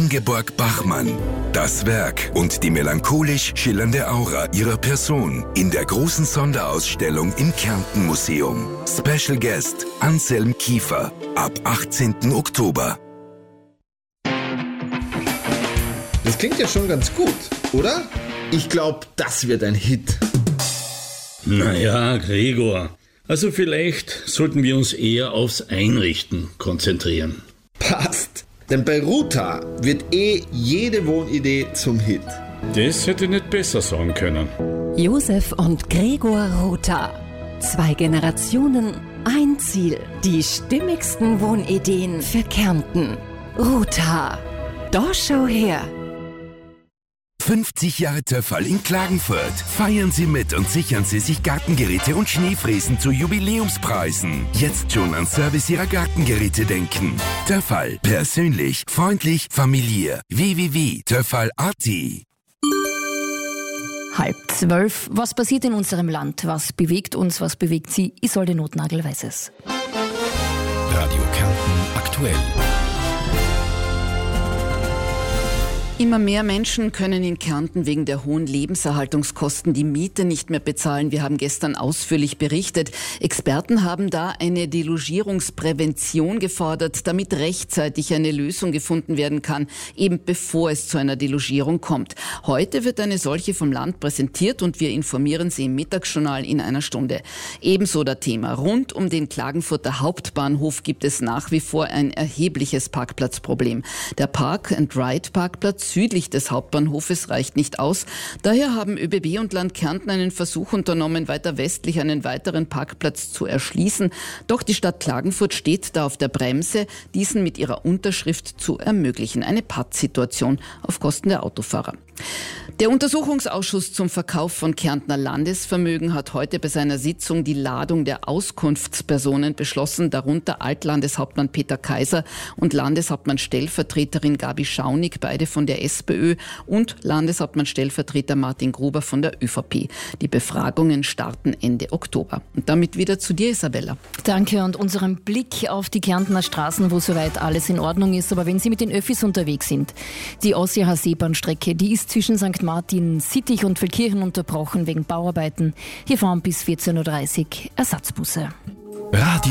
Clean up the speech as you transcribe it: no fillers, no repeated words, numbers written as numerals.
Ingeborg Bachmann. Das Werk und die melancholisch schillernde Aura ihrer Person in der großen Sonderausstellung im Kärnten Museum. Special Guest Anselm Kiefer ab 18. Oktober. Das klingt ja schon ganz gut, oder? Ich glaube, das wird ein Hit. Naja, Gregor, also vielleicht sollten wir uns eher aufs Einrichten konzentrieren. Passt, denn bei Ruta wird jede Wohnidee zum Hit. Das hätte ich nicht besser sagen können. Josef und Gregor Ruta. 2 Generationen, ein Ziel. Die stimmigsten Wohnideen für Kärnten. Ruta. Da schau her. 50 Jahre Töffal in Klagenfurt. Feiern Sie mit und sichern Sie sich Gartengeräte und Schneefräsen zu Jubiläumspreisen. Jetzt schon an Service Ihrer Gartengeräte denken. Töffal. Persönlich, freundlich, familiär. www.töffal.at. 11:30. Was passiert in unserem Land? Was bewegt uns? Was bewegt Sie? Isolde Notnagel weiß es. Radio Kärnten aktuell. Immer mehr Menschen können in Kärnten wegen der hohen Lebenserhaltungskosten die Miete nicht mehr bezahlen. Wir haben gestern ausführlich berichtet. Experten haben da eine Delogierungsprävention gefordert, damit rechtzeitig eine Lösung gefunden werden kann, eben bevor es zu einer Delogierung kommt. Heute wird eine solche vom Land präsentiert und wir informieren Sie im Mittagsjournal in einer Stunde. Ebenso das Thema. Rund um den Klagenfurter Hauptbahnhof gibt es nach wie vor ein erhebliches Parkplatzproblem. Der Park-and-Ride-Parkplatz südlich des Hauptbahnhofes reicht nicht aus. Daher haben ÖBB und Land Kärnten einen Versuch unternommen, weiter westlich einen weiteren Parkplatz zu erschließen. Doch die Stadt Klagenfurt steht da auf der Bremse, diesen mit ihrer Unterschrift zu ermöglichen. Eine Pattsituation auf Kosten der Autofahrer. Der Untersuchungsausschuss zum Verkauf von Kärntner Landesvermögen hat heute bei seiner Sitzung die Ladung der Auskunftspersonen beschlossen, darunter Altlandeshauptmann Peter Kaiser und Landeshauptmann-Stellvertreterin Gabi Schaunig, beide von der SPÖ, und Landeshauptmann-Stellvertreter Martin Gruber von der ÖVP. Die Befragungen starten Ende Oktober. Und damit wieder zu dir, Isabella. Danke, und unseren Blick auf die Kärntner Straßen, wo soweit alles in Ordnung ist. Aber wenn Sie mit den Öffis unterwegs sind, die Aussiacher-Seebahnstrecke, die ist zwischen St. Martin, Sittich und Feldkirchen unterbrochen wegen Bauarbeiten. Hier fahren bis 14.30 Uhr Ersatzbusse. Radio